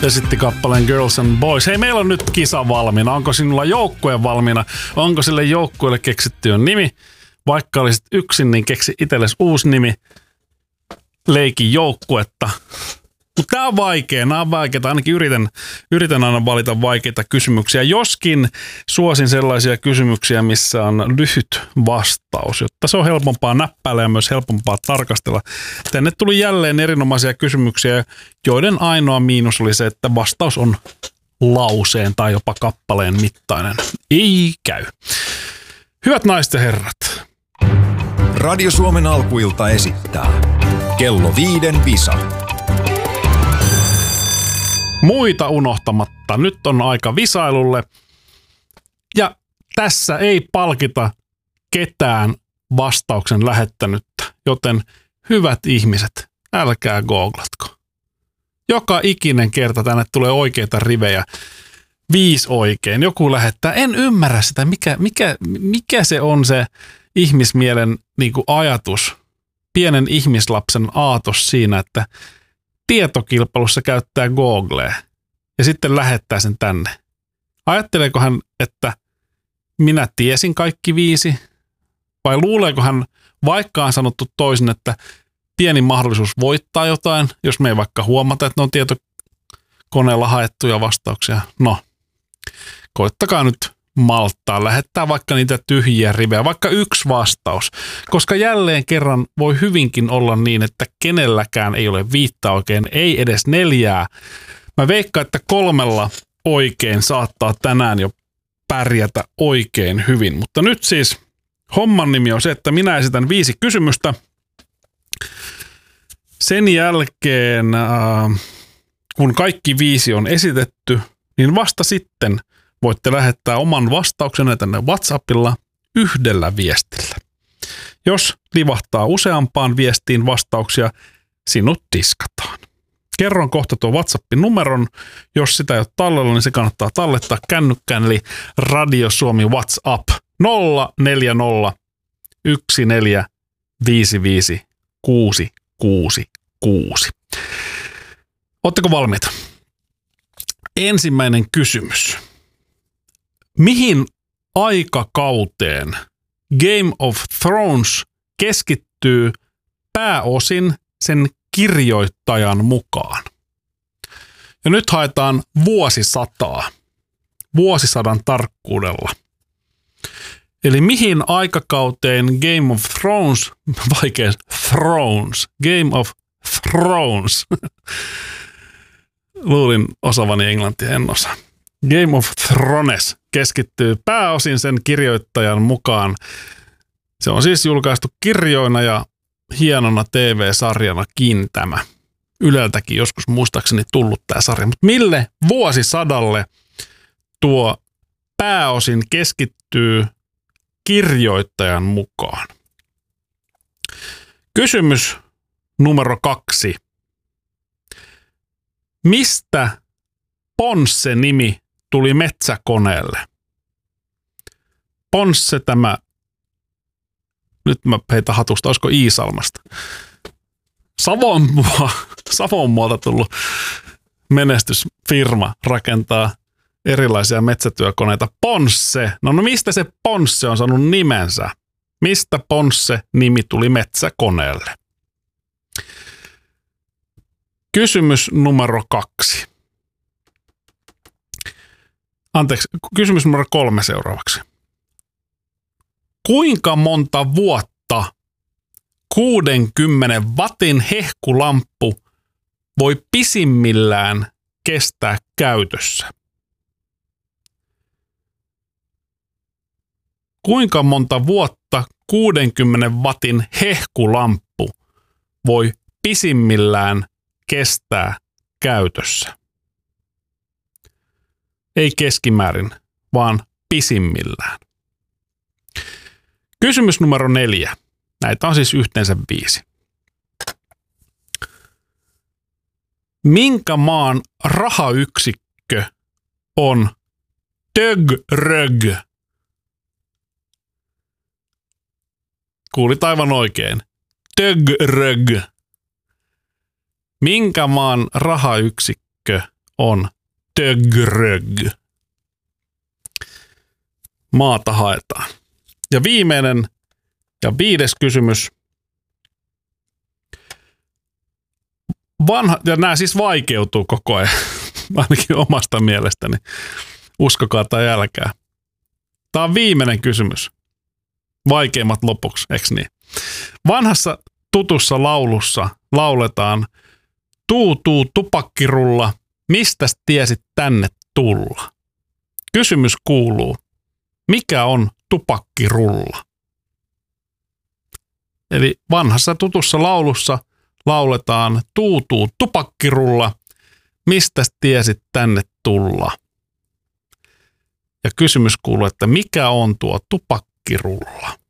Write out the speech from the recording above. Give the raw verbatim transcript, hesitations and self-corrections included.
esitti kappaleen Girls and Boys. Hei, meillä on nyt kisa valmiina. Onko sinulla joukkue valmiina? Onko sille joukkueelle keksitty jo nimi? Vaikka olisit yksin, niin keksi itsellesi uusi nimi. Leiki joukkuetta. Mutta tää on vaikea, nämä on vaikeita. Ainakin yritän, yritän aina valita vaikeita kysymyksiä. Joskin suosin sellaisia kysymyksiä, missä on lyhyt vastaus, jotta se on helpompaa näppäillä ja myös helpompaa tarkastella. Tänne tuli jälleen erinomaisia kysymyksiä, joiden ainoa miinus oli se, että vastaus on lauseen tai jopa kappaleen mittainen. Ei käy. Hyvät naiset ja herrat. Radio Suomen alkuilta esittää Kello viiden visa. Muita unohtamatta, nyt on aika visailulle ja tässä ei palkita ketään vastauksen lähettänyttä, joten hyvät ihmiset, älkää googlatko. Joka ikinen kerta tänne tulee oikeita rivejä, viisi oikein, joku lähettää, en ymmärrä sitä, mikä, mikä, mikä se on se ihmismielen niin kuin ajatus, pienen ihmislapsen aatos siinä, että tietokilpailussa käyttää Googlea ja sitten lähettää sen tänne. Ajatteleeko hän, että minä tiesin kaikki viisi? Vai luuleeko hän, vaikka on sanottu toisin, että pieni mahdollisuus voittaa jotain, jos me ei vaikka huomata, että ne on tietokoneella haettuja vastauksia? No, koittakaa nyt malttaa, lähettää vaikka niitä tyhjiä rivejä, vaikka yksi vastaus, koska jälleen kerran voi hyvinkin olla niin, että kenelläkään ei ole viittä oikein, ei edes neljää. Mä veikkaan, että kolmella oikein saattaa tänään jo pärjätä oikein hyvin, mutta nyt siis homman nimi on se, että minä esitän viisi kysymystä. Sen jälkeen, äh, kun kaikki viisi on esitetty, niin vasta sitten voitte lähettää oman vastauksenne tänne WhatsAppilla yhdellä viestillä. Jos livahtaa useampaan viestiin vastauksia, sinut diskataan. Kerron kohta tuon WhatsAppin numeron. Jos sitä ei ole tallella, niin se kannattaa tallettaa kännykkään, eli Radio Suomi WhatsApp nolla neljä nolla yksi neljä viisi viisi kuusi kuusi kuusi. Oletteko valmiita? Ensimmäinen kysymys. Mihin aikakauteen Game of Thrones keskittyy pääosin sen kirjoittajan mukaan? Ja nyt haetaan vuosisataa, vuosisadan tarkkuudella. Eli mihin aikakauteen Game of Thrones, vaikea, Thrones, Game of Thrones, luulin osavani englantia, en osaa. Game of Thrones keskittyy pääosin sen kirjoittajan mukaan. Se on siis julkaistu kirjoina ja hienona T V-sarjanakin tämä. Yleltäkin joskus muistaakseni tullut tämä sarja. Mutta mille vuosisadalle tuo pääosin keskittyy kirjoittajan mukaan? Kysymys numero kaksi. Mistä Ponsse-nimi tuli metsäkoneelle? Ponsse tämä, nyt mä heitän hatusta, olisiko Iisalmasta? Savonmua, Savonmuolta tullut menestysfirma rakentaa erilaisia metsätyökoneita. Ponsse, no, no mistä se Ponsse on saanut nimensä? Mistä Ponsse-nimi tuli metsäkoneelle? Kysymys numero kaksi. Anteeksi, kysymys numero kolme seuraavaksi. Kuinka monta vuotta kuudenkymmenen wattin hehkulamppu voi pisimmillään kestää käytössä? Kuinka monta vuotta kuudenkymmenen wattin hehkulamppu voi pisimmillään kestää käytössä? Ei keskimäärin, vaan pisimmillään. Kysymys numero neljä. Näitä on siis yhteensä viisi. Minkä maan rahayksikkö on tögrög? Kuulit aivan oikein. Tögrög. Minkä maan rahayksikkö on tögrög. Maata haetaan. Ja viimeinen ja viides kysymys. Vanha, ja nämä siis vaikeutuu koko ajan, ainakin omasta mielestäni. Uskokaa tai älkää. Tämä on viimeinen kysymys. Vaikeimmat lopuksi, eikö niin? Vanhassa tutussa laulussa lauletaan tuu tuu tupakkirulla, mistäs tiesit tänne tulla? Kysymys kuuluu, mikä on tupakkirulla? Eli vanhassa tutussa laulussa lauletaan tuu tuu tupakkirulla, mistäs tiesit tänne tulla? Ja kysymys kuuluu, että mikä on tuo tupakkirulla?